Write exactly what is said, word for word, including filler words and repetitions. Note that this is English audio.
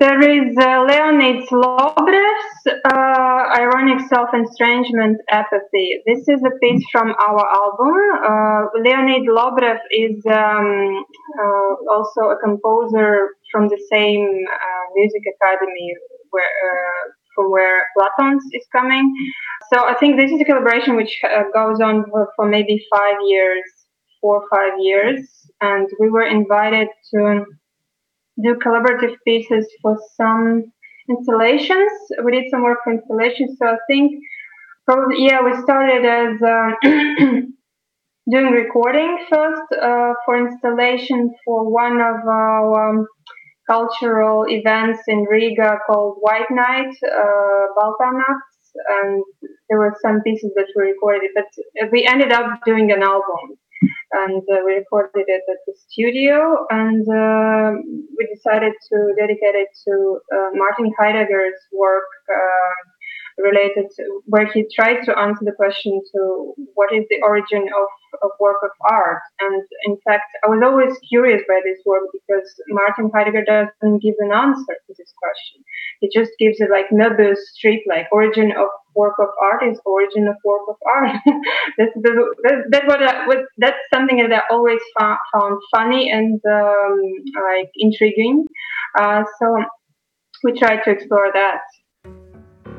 There is uh, Leonid Lobrev's uh, Ironic Self-Estrangement Apathy. This is a piece from our album. Uh, Leonid Lobrev is um, uh, also a composer from the same uh, music academy where, uh, from where Platons is coming. So I think this is a collaboration which uh, goes on for, for maybe five years, four or five years. And we were invited to do collaborative pieces for some installations. We did some work for installations. So I think probably, yeah, we started as um, doing recording first uh, for installation for one of our um, cultural events in Riga called White Night, uh, Balkanats. And there were some pieces that we recorded, but we ended up doing an album. And uh, we recorded it at the studio, and uh, we decided to dedicate it to uh, Martin Heidegger's work uh, related to where he tried to answer the question to what is the origin of, of work of art. And in fact, I was always curious by this work because Martin Heidegger doesn't give an answer to this question. He just gives it like Möbius Strip, like origin of work of art is origin of work of art. that's, that's, that's what I, what, that's something that I always found, found funny and um, like intriguing. Uh, so we tried to explore that.